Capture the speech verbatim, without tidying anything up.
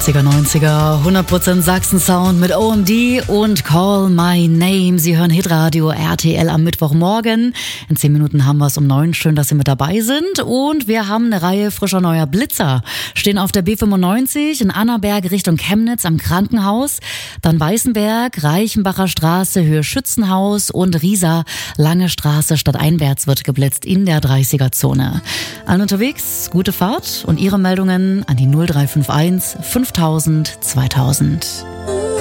achtziger, neunziger, hundert Prozent Sachsen-Sound mit O M D und Call My Name. Sie hören Hitradio R T L am Mittwochmorgen. In zehn Minuten haben wir es um neun. Schön, dass Sie mit dabei sind. Und wir haben eine Reihe frischer neuer Blitzer. Stehen auf der B fünfundneunzig in Annaberg Richtung Chemnitz am Krankenhaus. Dann Weißenberg, Reichenbacher Straße, Höhe Schützenhaus und Riesa, Lange Straße stadteinwärts wird geblitzt in der dreißiger-Zone. Allen unterwegs, gute Fahrt und Ihre Meldungen an die null drei fünf eins fünftausend zweitausend.